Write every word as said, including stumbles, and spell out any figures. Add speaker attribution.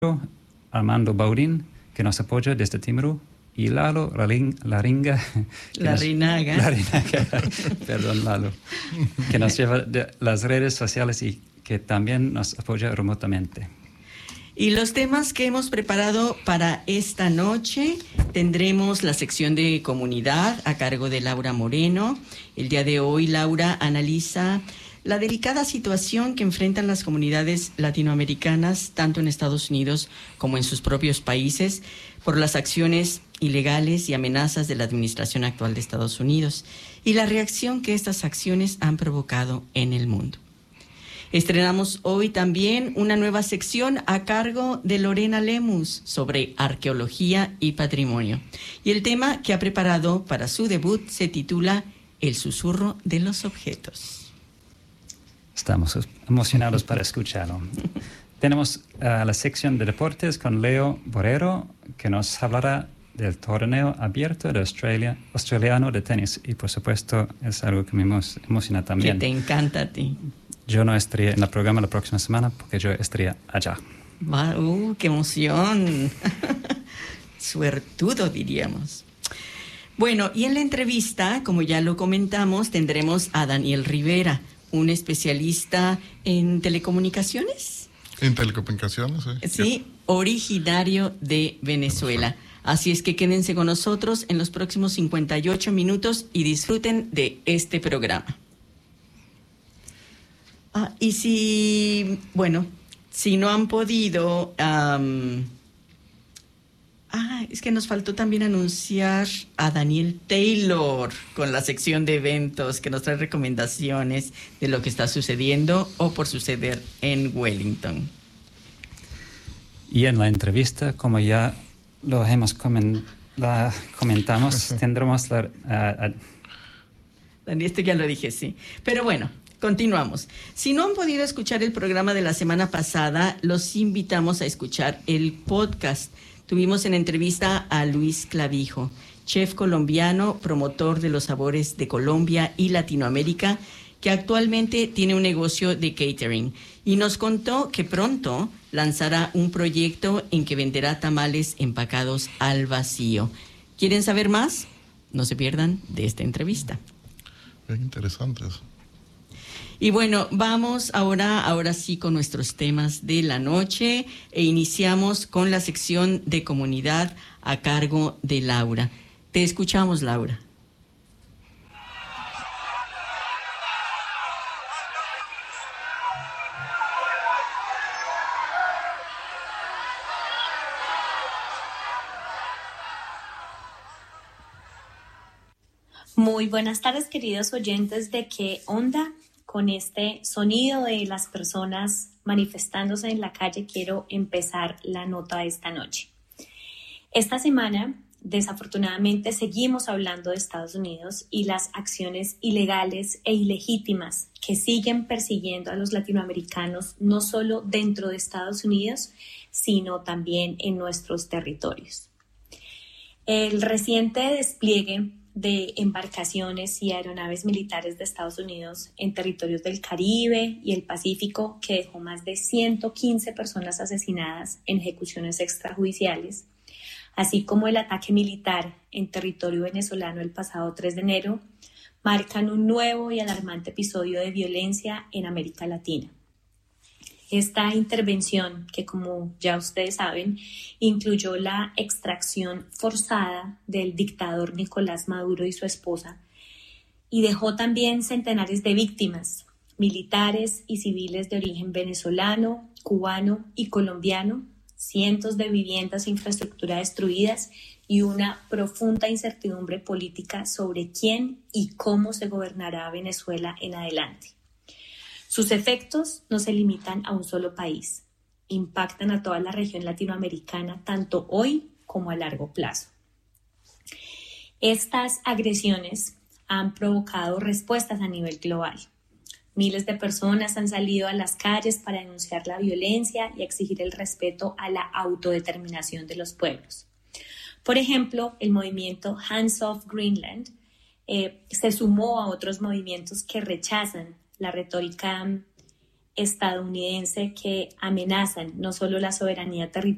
Speaker 1: Armando Baurín, que nos apoya desde Timbru, y Lalo Laringa,
Speaker 2: Larinaga,
Speaker 1: nos, Larinaga perdón, Lalo, que nos lleva de las redes sociales y que también nos apoya remotamente.
Speaker 2: Y los temas que hemos preparado para esta noche, tendremos la sección de comunidad a cargo de Laura Moreno. El día de hoy, Laura analiza la delicada situación que enfrentan las comunidades latinoamericanas, tanto en Estados Unidos como en sus propios países, por las acciones ilegales y amenazas de la administración actual de Estados Unidos y la reacción que estas acciones han provocado en el mundo. Estrenamos hoy también una nueva sección a cargo de Lorena Lemus sobre arqueología y patrimonio. Y el tema que ha preparado para su debut se titula El susurro de los objetos.
Speaker 1: Estamos emocionados para escucharlo. Tenemos uh, la sección de deportes con Leo Borrero, que nos hablará del torneo abierto de Australia, australiano de tenis. Y por supuesto es algo que me emociona también.
Speaker 2: Que te encanta a ti.
Speaker 1: Yo no estaré en el programa la próxima semana porque yo estaré allá.
Speaker 2: ¡Uh, qué emoción! Suertudo, diríamos. Bueno, y en la entrevista, como ya lo comentamos, tendremos a Daniel Rivera, un especialista en telecomunicaciones.
Speaker 3: En telecomunicaciones, sí.
Speaker 2: Sí, originario de Venezuela. Así es que quédense con nosotros en los próximos cincuenta y ocho minutos y disfruten de este programa. Ah, y si, bueno, si no han podido... Um, ah, es que nos faltó también anunciar a Daniel Taylor con la sección de eventos que nos trae recomendaciones de lo que está sucediendo o por suceder en Wellington.
Speaker 1: Y en la entrevista, como ya lo hemos comen, la comentamos, tendremos la... Uh, uh,
Speaker 2: Daniel, esto ya lo dije, sí. Pero bueno, continuamos. Si no han podido escuchar el programa de la semana pasada, los invitamos a escuchar el podcast. Tuvimos en entrevista a Luis Clavijo, chef colombiano, promotor de los sabores de Colombia y Latinoamérica, que actualmente tiene un negocio de catering. Y nos contó que pronto lanzará un proyecto en que venderá tamales empacados al vacío. ¿Quieren saber más? No se pierdan de esta entrevista.
Speaker 3: Bien interesante eso.
Speaker 2: Y bueno, vamos ahora, ahora sí con nuestros temas de la noche e iniciamos con la sección de comunidad a cargo de Laura. Te escuchamos, Laura.
Speaker 4: Muy buenas tardes, queridos oyentes de ¿Qué onda? Con este sonido de las personas manifestándose en la calle, quiero empezar la nota de esta noche. Esta semana, desafortunadamente, seguimos hablando de Estados Unidos y las acciones ilegales e ilegítimas que siguen persiguiendo a los latinoamericanos, no solo dentro de Estados Unidos, sino también en nuestros territorios. El reciente despliegue de embarcaciones y aeronaves militares de Estados Unidos en territorios del Caribe y el Pacífico, que dejó más de ciento quince personas asesinadas en ejecuciones extrajudiciales, así como el ataque militar en territorio venezolano el pasado tres de enero, marcan un nuevo y alarmante episodio de violencia en América Latina. Esta intervención, que como ya ustedes saben, incluyó la extracción forzada del dictador Nicolás Maduro y su esposa, y dejó también centenares de víctimas, militares y civiles de origen venezolano, cubano y colombiano, cientos de viviendas e infraestructura destruidas y una profunda incertidumbre política sobre quién y cómo se gobernará Venezuela en adelante. Sus efectos no se limitan a un solo país, impactan a toda la región latinoamericana, tanto hoy como a largo plazo. Estas agresiones han provocado respuestas a nivel global. Miles de personas han salido a las calles para denunciar la violencia y exigir el respeto a la autodeterminación de los pueblos. Por ejemplo, el movimiento Hands Off Greenland eh, se sumó a otros movimientos que rechazan la retórica estadounidense, que amenazan no solo la soberanía territorial,